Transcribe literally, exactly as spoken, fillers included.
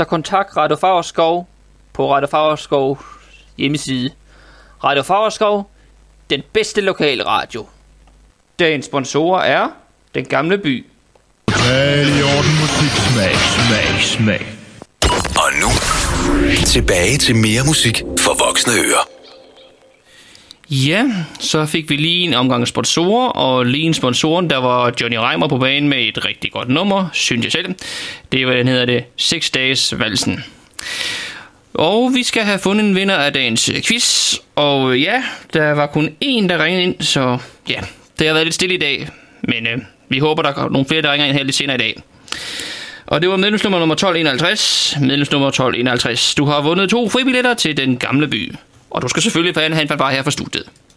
så kontakt Radio Favrskov på Radio Favrskov hjemmeside. Radio Favrskov, den bedste lokale radio. Dagens sponsorer er Den Gamle By. Total i orden musik, smag, smag, smag. Og nu, tilbage til mere musik for voksne ører. Ja, så fik vi lige en omgang sponsorer, og lige en sponsoren, der var Johnny Reimer på banen med et rigtig godt nummer, synes jeg selv. Det var, den hedder det, Six Days Valsen. Og vi skal have fundet en vinder af dagens quiz, og ja, der var kun én, der ringede ind, så ja, det har været lidt stille i dag, men øh, vi håber, der er nogle flere, der ringer ind her lidt senere i dag. Og det var medlemsnummer nummer tolv enoghalvtreds, medlemsnummer tolv enoghalvtreds. Du har vundet to fribilletter til Den Gamle By. Og du skal selvfølgelig få have en fanfare her fra studiet.